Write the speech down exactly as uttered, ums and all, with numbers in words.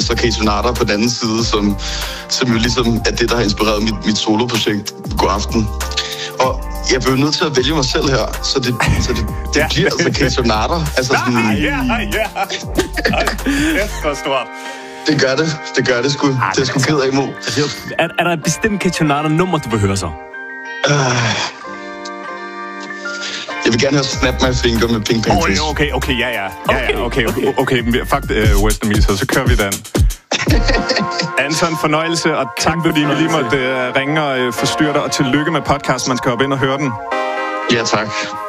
så K-Sonata på den anden side, som, som jo ligesom er det, der har inspireret mit, mit soloprojekt God Aften. Og jeg blev nødt til at vælge mig selv her, så det, så det, det ja. bliver altså K-Sonata. Altså sådan... Ja, ja, ja. Det er for stort. Det gør det. Det gør det sgu. Det er sgu ked af imod. Er, er der et bestemt K-Sonata-nummer, du vil høre så? Uh... Jeg vil gerne have Snap My Finger med Pink Panthers. Oh, okay, okay, ja, ja. Ja, ja, okay, okay. okay. Fuck uh, Western Meat, så kører vi den. Anton, fornøjelse, og tak fordi vi lige måtte uh, ringe og uh, forstyrre dig, og tillykke med podcast. Man skal op ind og høre den. Ja, tak.